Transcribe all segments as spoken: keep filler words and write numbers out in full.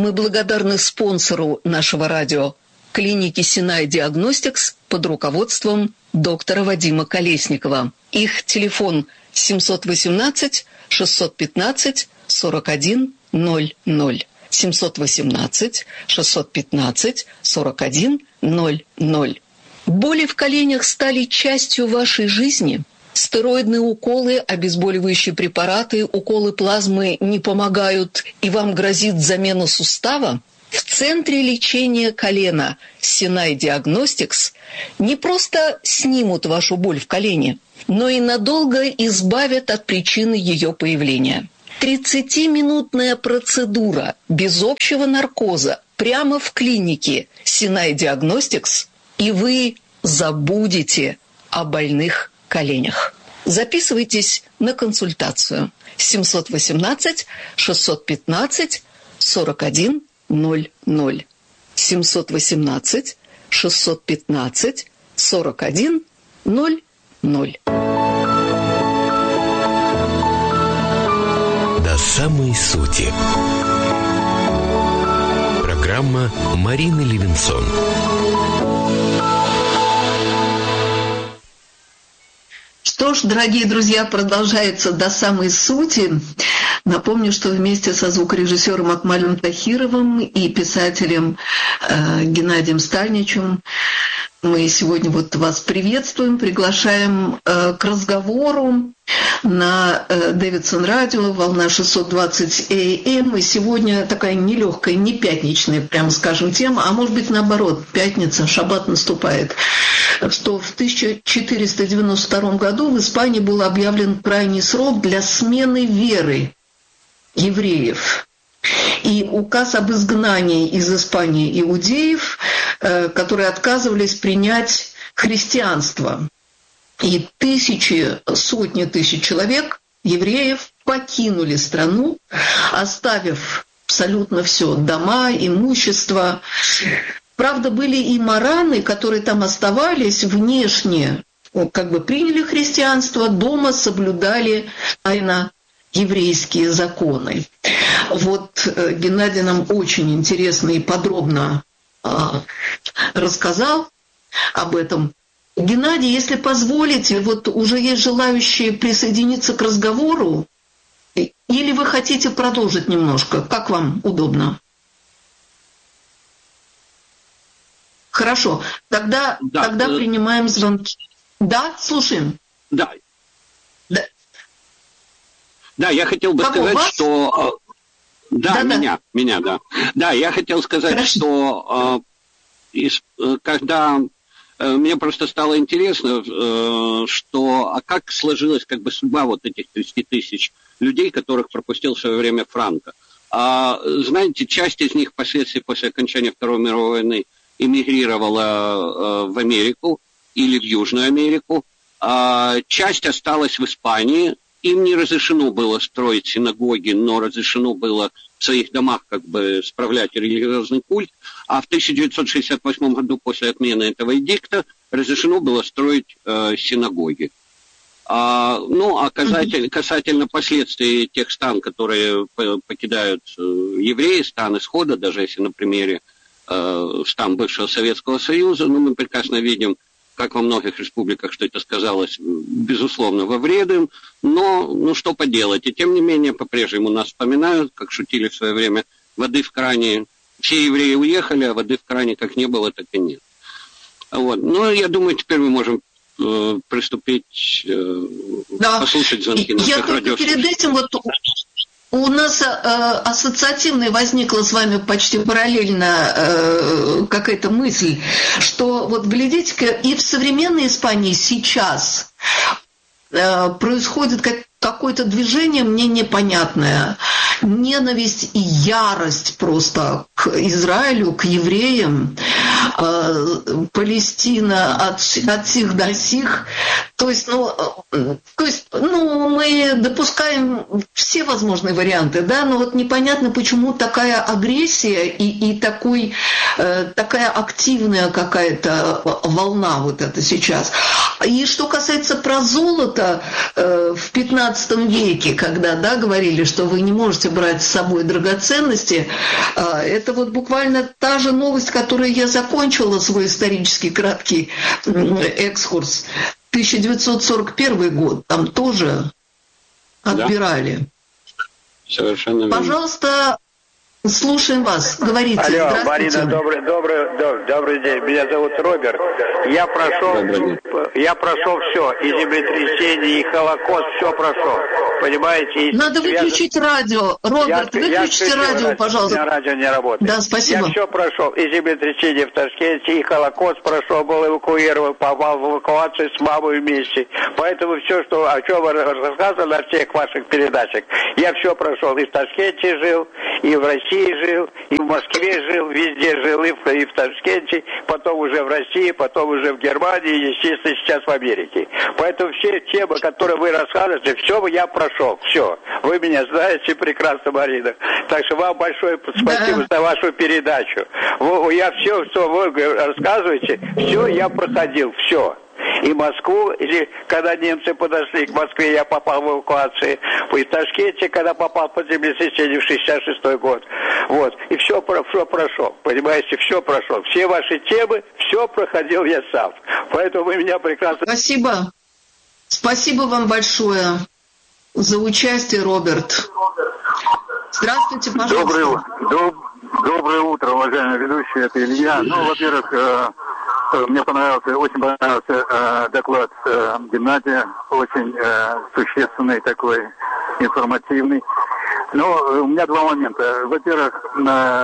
Мы благодарны спонсору нашего радио, клинике Sinai Diagnostics под руководством доктора Вадима Колесникова. Их телефон семь один восемь шесть один пять сорок один ноль ноль. семь один восемь шесть один пять сорок один ноль ноль. Боли в коленях стали частью вашей жизни? Стероидные уколы, обезболивающие препараты, уколы плазмы не помогают, и вам грозит замена сустава? В центре лечения колена Sinai Diagnostics не просто снимут вашу боль в колене, но и надолго избавят от причины ее появления. тридцатиминутная процедура без общего наркоза прямо в клинике Sinai Diagnostics, и вы забудете о больных коленях. Записывайтесь на консультацию семь один восемь шесть один пять сорок один ноль ноль. семь один восемь шесть один пять сорок один ноль ноль. До самой сути. Программа Марины Левинсон. Что ж, дорогие друзья, продолжается «До самой сути». Напомню, что вместе со звукорежиссером Акмалем Тахировым и писателем э, Геннадием Стальничем мы сегодня вот вас приветствуем, приглашаем э, к разговору на э, Дэвидсон радио, волна шестьсот двадцать эй эм. И сегодня такая нелегкая, не пятничная, прямо скажем, тема, а может быть наоборот, пятница, шаббат наступает. Что в тысяча четыреста девяносто втором году в Испании был объявлен крайний срок для смены веры евреев. И указ об изгнании из Испании иудеев, которые отказывались принять христианство. И тысячи, сотни тысяч человек, евреев, покинули страну, оставив абсолютно все, дома, имущество. Правда, были и мараны, которые там оставались внешне, как бы приняли христианство, дома соблюдали тайно еврейские законы. Вот Геннадий нам очень интересно и подробно э, рассказал об этом. Геннадий, если позволите, вот уже есть желающие присоединиться к разговору, или вы хотите продолжить немножко? Как вам удобно? Хорошо, тогда, да, тогда э... принимаем звонки. Да, слушаем. Да. Да, да я хотел бы Кого, сказать, вас? что... Да, да, меня, да. меня, да. Да, я хотел сказать, Хорошо. что э, когда... Мне просто стало интересно, э, что... А как сложилась как бы судьба вот этих тридцати тысяч людей, которых пропустил в свое время Франко? А, знаете, часть из них впоследствии после окончания Второй мировой войны эмигрировала э, в Америку или в Южную Америку, а часть осталась в Испании. Им не разрешено было строить синагоги, но разрешено было в своих домах как бы справлять религиозный культ. А в тысяча девятьсот шестьдесят восьмом году после отмены этого эдикта разрешено было строить э, синагоги. А, ну, а касательно, касательно последствий тех стран, которые покидают э, евреи, стран исхода, даже если на примере э, стран бывшего Советского Союза, ну, мы прекрасно видим, как во многих республиках, что это сказалось, безусловно, во вред им, но ну что поделать. И тем не менее, по-прежнему нас вспоминают, как шутили в свое время, воды в кране, все евреи уехали, а воды в кране как не было, так и нет. Вот. Ну, я думаю, теперь мы можем э, приступить, э, да. послушать звонки наших радиослушателей. Я только перед этим вот... У нас э, ассоциативная возникла с вами почти параллельно э, какая-то мысль, что вот глядите-ка, и в современной Испании сейчас э, происходит как, какое-то движение мне непонятное. Ненависть и ярость просто к Израилю, к евреям, э, Палестина от, от сих до сих. То есть, ну, то есть, ну, мы допускаем все возможные варианты, да, но вот непонятно, почему такая агрессия и, и такой, э, такая активная какая-то волна вот это сейчас. И что касается про золото, э, в пятнадцатом веке, когда, да, говорили, что вы не можете брать с собой драгоценности, э, это вот буквально та же новость, которой я закончила свой исторический краткий экскурс. тысяча девятьсот сорок первый год, там тоже отбирали. Да. Совершенно верно. Пожалуйста, слушаем вас. Говорите. Алло, Марина, добрый, добрый, добрый, добрый день. Меня зовут Роберт. Я прошел, я прошел все, и землетрясение, и Холокост, все прошел. Понимаете? И надо связан... выключить радио. Роберт, я, выключите я радио, радио, пожалуйста. У меня радио не работает. Да, спасибо. Я все прошел. И землетрясение в Ташкенте, и Холокост прошел, был эвакуирован, попал в эвакуацию с мамой вместе. Поэтому все, что, о чем вы рассказывали на всех ваших передачах, я все прошел. И в Ташкенте жил, и в России жил, и в Москве жил, везде жил, и в, и в Ташкенте, потом уже в России, потом уже в Германии, и, естественно, сейчас в Америке. Поэтому все темы, которые вы рассказываете, все я прошел. Все. Вы меня знаете прекрасно, Марина. Так что вам большое спасибо да. за вашу передачу. Вы, я все, что вы рассказываете, все я проходил, все. И Москву, или когда немцы подошли к Москве, я попал в эвакуацию. И в Ташкенте, когда попал под землетрясение в шестьдесят шестой год. Вот. И все, все прошел. Понимаете, все прошел. Все ваши темы, все проходил я сам. Поэтому вы меня прекрасно... Спасибо. Спасибо вам большое за участие, Роберт. Здравствуйте, пожалуйста. Доброе, доб, доброе утро, уважаемые ведущие, это Илья. Ну, во-первых, э, мне понравился, очень понравился э, доклад э, Геннадия, очень э, существенный такой, информативный. Но у меня два момента. Во-первых, э,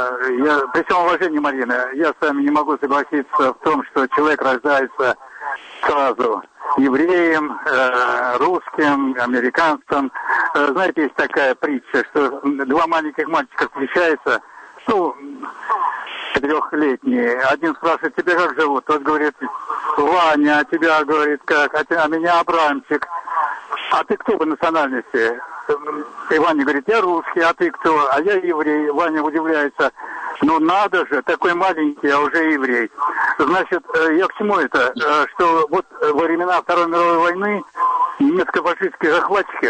я, при всем уважении, Марина, я с вами не могу согласиться в том, что человек рождается сразу евреем, э, русским, американцем. Э, знаете, есть такая притча, что два маленьких мальчика встречаются, ну, трехлетние. Один спрашивает, тебя как зовут? Тот говорит, Ваня, а тебя, говорит, как? А, тебя, а меня Абрамчик. А ты кто по национальности? И Ваня говорит, я русский, а ты кто? А я еврей. Ваня удивляется, ну надо же, такой маленький, а уже еврей. Значит, я к чему это? Что вот во времена Второй мировой войны немецко-фашистские захватчики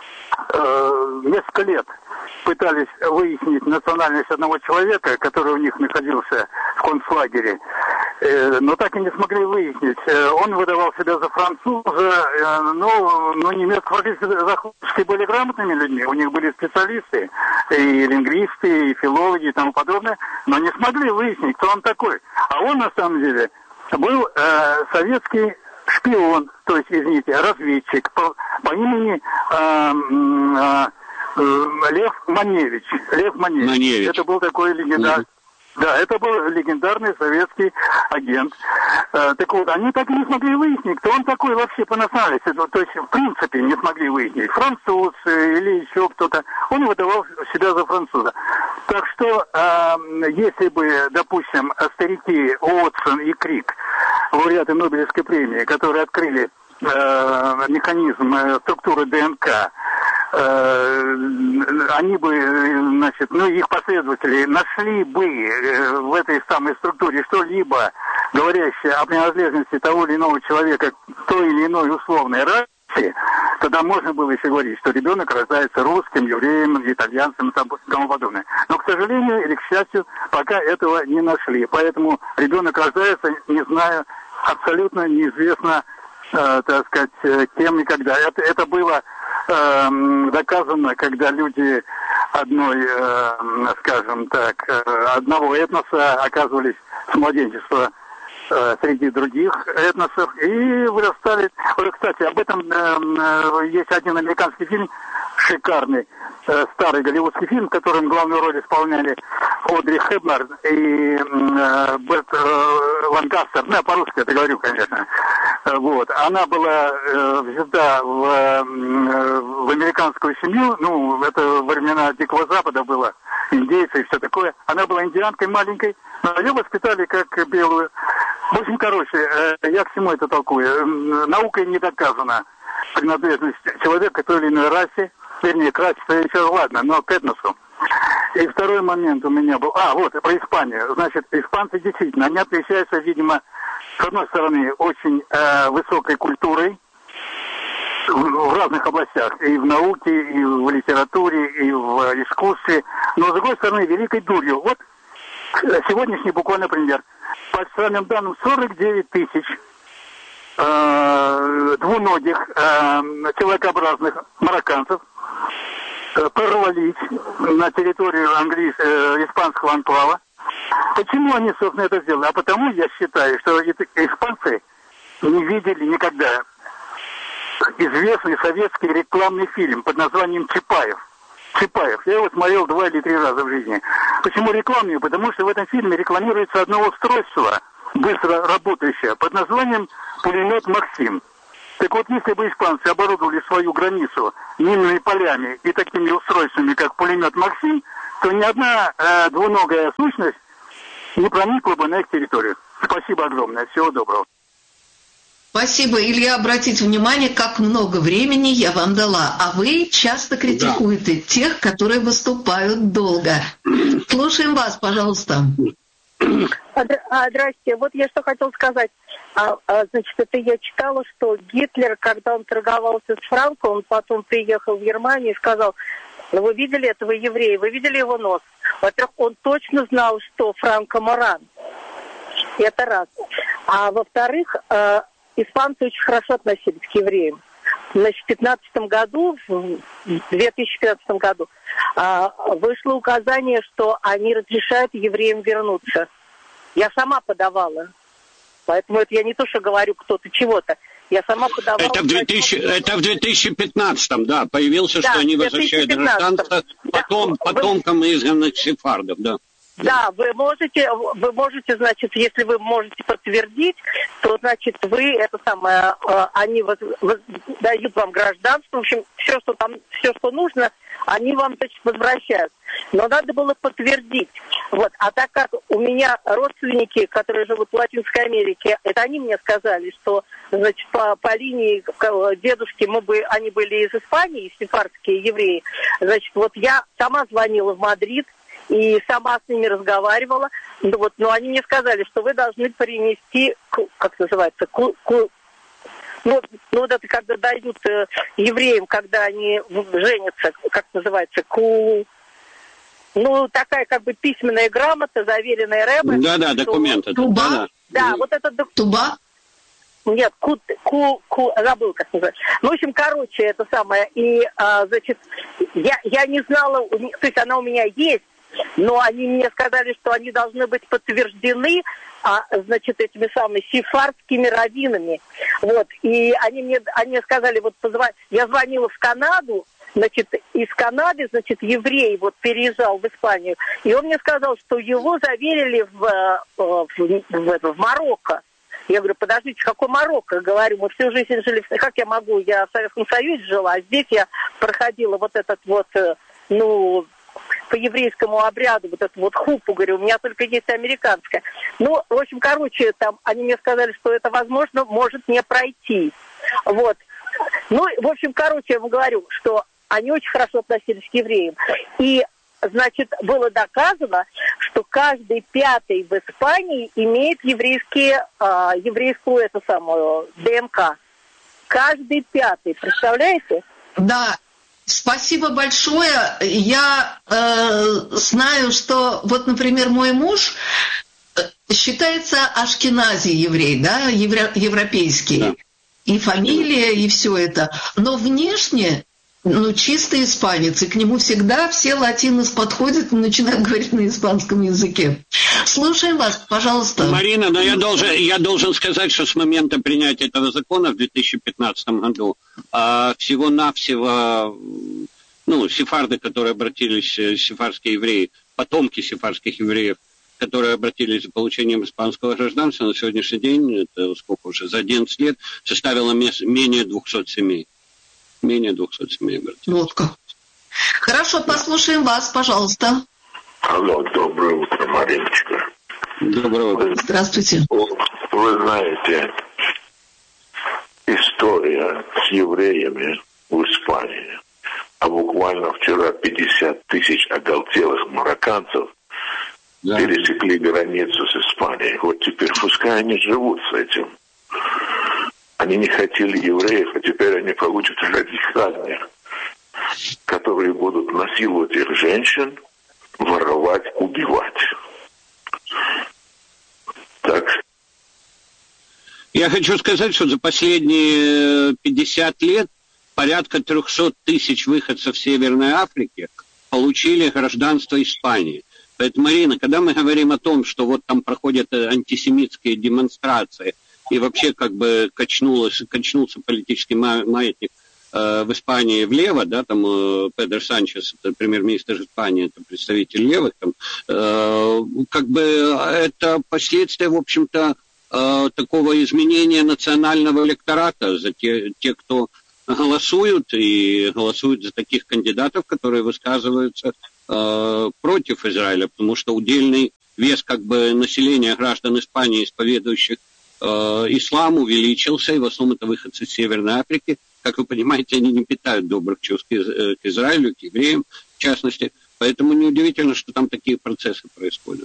несколько лет пытались выяснить национальность одного человека, который у них находился в концлагере, но так и не смогли выяснить. Он выдавал себя за француза, но, но немецко-фашистские захватчики были грамотными людьми, у них были специалисты, и лингвисты, и филологи, и тому подобное, но не смогли выяснить, кто он такой. А он, на самом деле, был э, советский шпион, то есть, извините, разведчик по, по имени э, э, э, Лев Маневич. Лев Маневич. Маневич. Это был такой легендарный. Да, это был легендарный советский агент. Э, так вот, они так и не смогли выяснить, кто он такой вообще по национальности. То есть, в принципе, не смогли выяснить. Француз или еще кто-то. Он выдавал себя за француза. Так что, э, если бы, допустим, старики Уотсон и Крик, лауреаты Нобелевской премии, которые открыли э, механизм э, структуры ДНК, э, они бы, значит, ну, их последователи нашли бы э, в этой самой структуре что-либо, говорящее о принадлежности того или иного человека к той или иной условной расе, тогда можно было еще говорить, что ребенок рождается русским, евреем, итальянцем и тому подобное. Но, к сожалению или к счастью, пока этого не нашли. Поэтому ребенок рождается, не зная, абсолютно неизвестно, э, так сказать, кем и когда. Это, это было э, доказано, когда люди одной, э, скажем так, э, одного этноса оказывались с младенчества э, среди других этносов и вырастали. Кстати, об этом э, есть один американский фильм, шикарный, э, старый голливудский фильм, в котором главную роль исполняли Одри Хепберн и э, Берт э, Ланкастер. Ну, я по-русски это говорю, конечно. Вот. Она была э, взята в, э, в американскую семью, ну, это во времена Дикого Запада было, индейцы и все такое. Она была индианкой маленькой, но ее воспитали как белую. В общем, короче, э, я к чему это толкую? Наукой не доказана принадлежность человека к той или иной расе, вернее, к расе, еще ладно, но к этносу. И второй момент у меня был, а, вот, про Испанию. Значит, испанцы действительно, они отличаются, видимо, с одной стороны, очень э, высокой культурой в, в разных областях, и в науке, и в литературе, и в искусстве, но с другой стороны, великой дурью. Вот сегодняшний буквально пример. По официальным данным, сорок девять тысяч э, двуногих э, человекообразных марокканцев э, прорвались на территорию английс... э, испанского анклава. Почему они, собственно, это сделали? А потому я считаю, что испанцы не видели никогда известный советский рекламный фильм под названием «Чапаев». Чапаев. Я его смотрел два или три раза в жизни. Почему рекламный? Потому что в этом фильме рекламируется одно устройство, быстро работающее, под названием «Пулемет Максим». Так вот, если бы испанцы оборудовали свою границу минными полями и такими устройствами, как пулемет «Максим», то ни одна э, двуногая сущность не проникла бы на их территорию. Спасибо огромное. Всего доброго. Спасибо, Илья. Обратите внимание, как много времени я вам дала. А вы часто критикуете да. тех, которые выступают долго. Слушаем вас, пожалуйста. Здрасте. Вот я что хотел сказать. А, а, значит, это я читала, что Гитлер, когда он торговался с Франко, он потом приехал в Германию и сказал: ну, вы видели этого еврея, вы видели его нос? Во-первых, он точно знал, что Франко Маран. Это раз. А во-вторых, э, испанцы очень хорошо относились к евреям. Значит, в пятнадцатом году, в две тысячи пятнадцатом году, э, вышло указание, что они разрешают евреям вернуться. Я сама подавала. Поэтому это я не то, что говорю кто-то чего-то. Я сама подавала... Это в, две тысячи, это в две тысячи пятнадцатом, да, появился, да, что они возвращают гражданство потом, да, потомкам вы... изгнанных сефардов, да. Да, вы можете, вы можете, значит, если вы можете подтвердить, то, значит, вы, это самое, они воз, воз, дают вам гражданство, в общем, все, что там, все, что нужно, они вам, значит, возвращают. Но надо было подтвердить. Вот. А так как у меня родственники, которые живут в Латинской Америке, это они мне сказали, что, значит, по, по линии дедушки мы бы, они были из Испании, сефардские евреи. Значит, вот я сама звонила в Мадрид, и сама с ними разговаривала. Ну, вот, но они мне сказали, что вы должны принести, как называется, ку, ку, ну, ну, вот это когда дают э, евреям, когда они женятся, как называется, ку... Ну, такая как бы письменная грамота, заверенная рэбе. Да-да, документы. Туба? Да, да, вот это... Туба? Нет, ку, ку, ку, забыл, как называется. Ну, в общем, короче, это самое. И, а, значит, я, я не знала, то есть она у меня есть, но они мне сказали, что они должны быть подтверждены, а, значит, этими самыми сефардскими раввинами. Вот. И они мне, они мне сказали, вот позва... я звонила в Канаду, значит, из Канады, значит, еврей вот переезжал в Испанию, и он мне сказал, что его заверили в, в, в, в, в Марокко. Я говорю, подождите, какой Марокко? Говорю, мы всю жизнь жили, как я могу, я в Советском Союзе жила, а здесь я проходила вот этот вот, ну... по еврейскому обряду, вот эту вот хупу, говорю, у меня только есть американская. Ну, в общем, короче, там, они мне сказали, что это, возможно, может не пройти. Вот. Ну, в общем, короче, я вам говорю, что они очень хорошо относились к евреям. И, значит, было доказано, что каждый пятый в Испании имеет еврейские, а, еврейскую, эту самую, ДНК. Каждый пятый, представляете? Да. Спасибо большое. Я э, знаю, что вот, например, мой муж считается ашкенази еврей, да, евро, европейский, да. И фамилия, и все это. Но внешне, ну, чистый испанец, и к нему всегда все латинос подходят и начинают говорить на испанском языке. Слушаем вас, пожалуйста. Марина, но я должен, я должен сказать, что с момента принятия этого закона в две тысячи пятнадцатом году а, всего-навсего, ну, сефарды, которые обратились, сефардские евреи, потомки сефардских евреев, которые обратились за получением испанского гражданства, на сегодняшний день, это сколько уже, за одиннадцать лет, составило менее двухсот семей. Менее двухсот семей обратились. Вот как. Хорошо, послушаем вас, пожалуйста. Алло, доброе утро, Мариночка. Доброе утро. Здравствуйте. Вы знаете, история с евреями в Испании, а буквально вчера пятьдесят тысяч оголтелых марокканцев да. пересекли границу с Испанией. Вот теперь пускай они живут с этим. Они не хотели евреев, а теперь они получат радикальных, которые будут насиловать их женщин, воровать, убивать. Так. Я хочу сказать, что за последние пятьдесят лет порядка трехсот тысяч выходцев Северной Африки получили гражданство Испании. Поэтому, Марина, когда мы говорим о том, что вот там проходят антисемитские демонстрации, и вообще как бы качнулся, качнулся политический маятник э, в Испании влево, да, там э, Педро Санчес, это премьер-министр Испании, это представитель левых, там, э, как бы это последствия, в общем-то, э, такого изменения национального электората за те, те, кто голосуют, и голосуют за таких кандидатов, которые высказываются э, против Израиля, потому что удельный вес как бы населения граждан Испании, исповедующих ислам, увеличился, и в основном это выходцы из Северной Африки. Как вы понимаете, они не питают добрых чувств к Израилю, к евреям, в частности. Поэтому неудивительно, что там такие процессы происходят.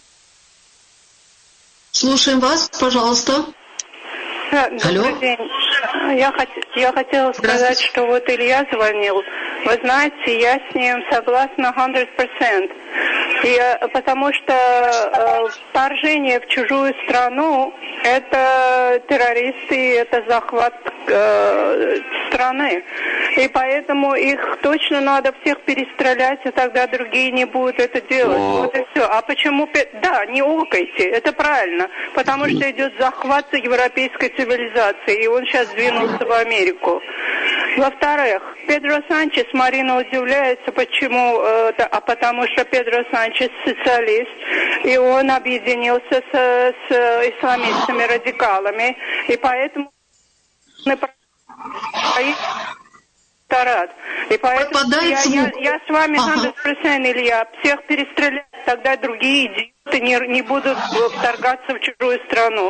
Слушаем вас, пожалуйста. Добрый Алло. день. Я, хот... я хотела сказать, что вот Илья звонил. Вы знаете, я с ним согласна сто процентов. И, потому что э, вторжение в чужую страну – это террористы, это захват э, страны. И поэтому их точно надо всех перестрелять, и тогда другие не будут это делать. О. Вот и все. А почему? Да, не окайте, это правильно. Потому что идет захват европейской цивилизации, и он сейчас двинулся в Америку. Во-вторых, Педро Санчес, Марина удивляется, почему, э, а потому что Педро Санчес социалист, и он объединился с, с исламистами-радикалами, и поэтому и поэтому я, я, я с вами сто процентов, Илья, всех перестрелять, тогда другие идиоты не, не будут вторгаться в чужую страну.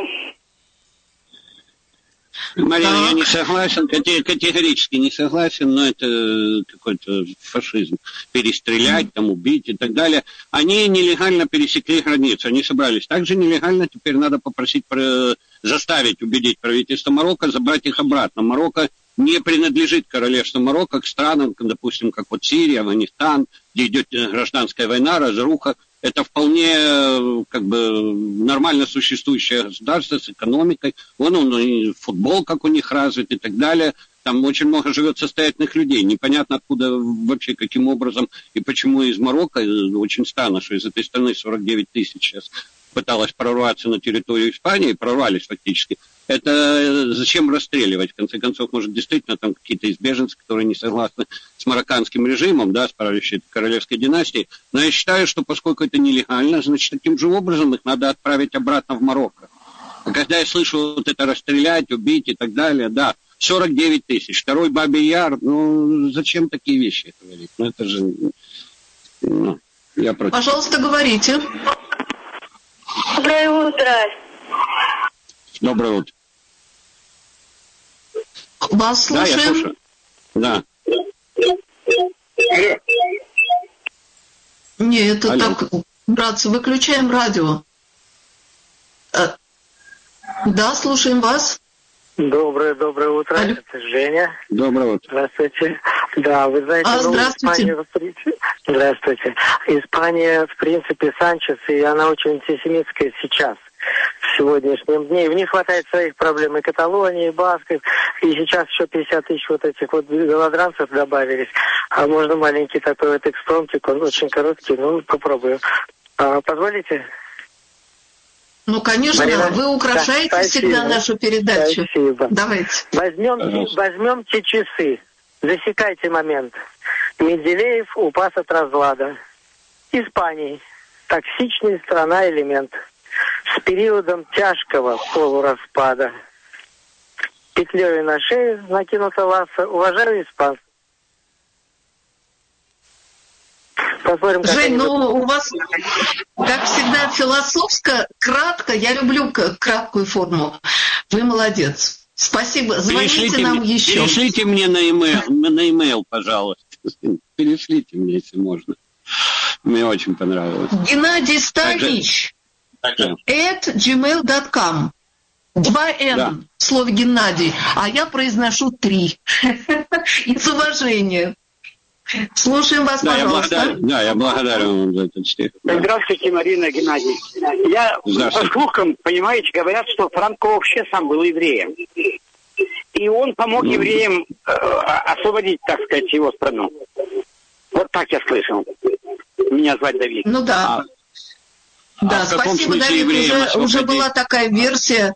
Марина, я не согласен, категорически не согласен, но это какой-то фашизм. Перестрелять, там, убить и так далее. Они нелегально пересекли границу, они собрались. Также нелегально теперь надо попросить, заставить, убедить правительство Марокко забрать их обратно. Марокко не принадлежит королевству Марокко к странам, допустим, как вот Сирия, Афганистан, где идет гражданская война, разруха. Это вполне как бы нормально существующее государство с экономикой. Вон он, и футбол, как у них развит и так далее. Там очень много живет состоятельных людей. Непонятно откуда вообще, каким образом и почему из Марокко. Очень странно, что из этой страны сорок девять тысяч сейчас пыталась прорваться на территорию Испании, прорвались фактически. Это зачем расстреливать? В конце концов, может, действительно там какие-то из беженцев, которые не согласны с марокканским режимом, да, с правящей королевской династией. Но я считаю, что поскольку это нелегально, значит, таким же образом их надо отправить обратно в Марокко. А когда я слышу вот это расстрелять, убить и так далее, да, сорок девять тысяч. Второй Бабий Яр, ну, зачем такие вещи говорить? Ну, это же... Ну, я против. Пожалуйста, говорите. Доброе утро. Доброе утро. Вас слушаем. Да, я слушаю. Да. Не, это Алло. так, братцы, выключаем радио. Да, слушаем вас. Доброе, доброе утро. Алло. Это Женя. Доброе утро. Здравствуйте. Да, вы знаете, а, ну, здравствуйте. Испания, в принципе, здравствуйте. Испания, в принципе, Санчес, и она очень антисемитская сейчас, в сегодняшнем дне. И в ней хватает своих проблем и Каталонии, и Басков. И сейчас еще пятьдесят тысяч вот этих вот голодранцев добавились. А можно маленький такой вот экспромтик, он очень короткий, ну, попробую. А, позволите? Ну, конечно, Марина, вы украшаете да, всегда нашу передачу. Спасибо. Давайте. Возьмем, возьмемте часы. Засекайте момент. Менделеев упас от разлада. Испании. токсичная страна элемент с периодом тяжкого полураспада. Петлей на шею накинута ласса. Уважаю испанцев. Посмотрим, как Жень, они... ну у вас, как всегда, философско, кратко. Я люблю краткую форму. Вы молодец. Спасибо. Звоните перешлите нам мне, еще. Перешлите мне на e-mail, на e-mail, пожалуйста. Перешлите мне, если можно. Мне очень понравилось. Геннадий Станич at gmail dot com. Два Н Да. в слове Геннадий, а я произношу три. Из уважения. Слушаем вас, Да, я пожалуйста. благодарен, да, я благодарен вам за этот стих. Да. Здравствуйте, Марина Геннадий. Я по слухам, понимаете, говорят, что Франко вообще сам был евреем. И он помог ну, евреям э, освободить, так сказать, его страну. Вот так я слышал. Меня звать Давид. Ну да. А, да, а спасибо, Давид. Уже, уже была такая версия.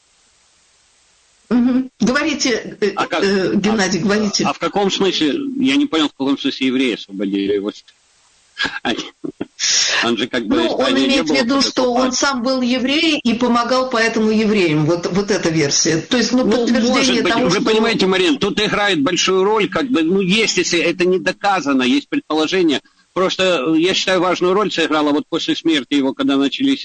Угу. Говорите, э, а как, э, Геннадий, а, говорите. А в каком смысле, я не понял, в каком смысле евреи освободили его? Он же как бы... Ну, он имеет в виду, что он сам был еврей и помогал поэтому евреям. Вот, вот эта версия. То есть, ну, ну подтверждение быть, того, вы что... Вы понимаете, Марин, тут играет большую роль, как бы, ну, есть, если это не доказано, есть предположение. Просто, я считаю, важную роль сыграла вот после смерти его, когда начались